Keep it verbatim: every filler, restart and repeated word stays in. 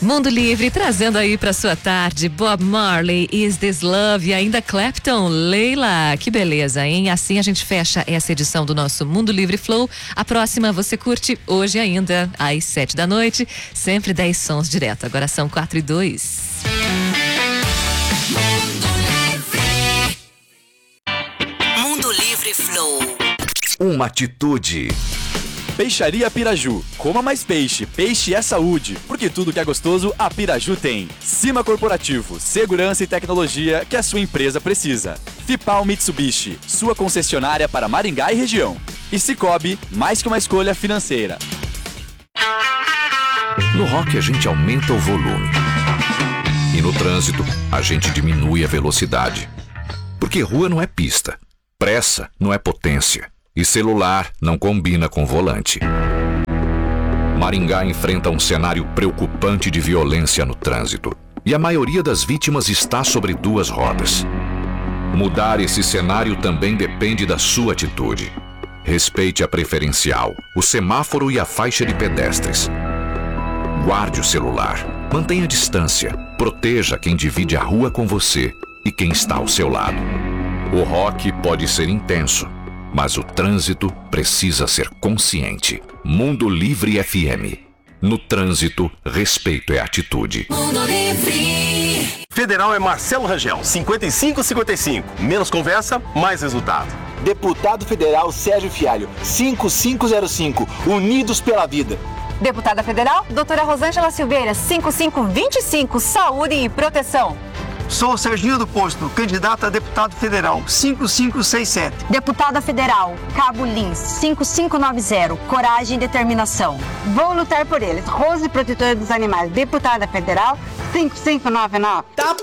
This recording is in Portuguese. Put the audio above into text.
Mundo Livre trazendo aí pra sua tarde Bob Marley, Is This Love e ainda Clapton, Leila. Que beleza, hein? Assim a gente fecha essa edição do nosso Mundo Livre Flow. A próxima você curte hoje ainda, às sete da noite. Sempre dez sons direto. Agora são quatro e dois. Mundo Livre Flow. Uma atitude. Peixaria Piraju. Coma mais peixe. Peixe é saúde. Porque tudo que é gostoso, a Piraju tem. Cima Corporativo. Segurança e tecnologia que a sua empresa precisa. Fipal Mitsubishi. Sua concessionária para Maringá e região. E Cicobi, mais que uma escolha financeira. No rock a gente aumenta o volume. E no trânsito a gente diminui a velocidade. Porque rua não é pista. Pressa não é potência. E celular não combina com volante. Maringá enfrenta um cenário preocupante de violência no trânsito. E a maioria das vítimas está sobre duas rodas. Mudar esse cenário também depende da sua atitude. Respeite a preferencial, o semáforo e a faixa de pedestres. Guarde o celular. Mantenha a distância. Proteja quem divide a rua com você e quem está ao seu lado. O rock pode ser intenso, mas o trânsito precisa ser consciente. Mundo Livre F M. No trânsito, respeito é atitude. Mundo Livre. Federal é Marcelo Rangel, cinquenta e cinco cinquenta e cinco. Menos conversa, mais resultado. Deputado Federal Sérgio Fialho, cinquenta e cinco zero cinco. Unidos pela vida. Deputada Federal, doutora Rosângela Silveira, cinquenta e cinco vinte e cinco. Saúde e proteção. Sou Serginho do Posto, candidato a deputado federal, cinquenta e cinco sessenta e sete. Deputada Federal, Cabo Lins, cinquenta e cinco noventa. Coragem e determinação. Vou lutar por eles. Rose Protetora dos Animais, deputada federal, cinquenta e cinco noventa e nove. Tá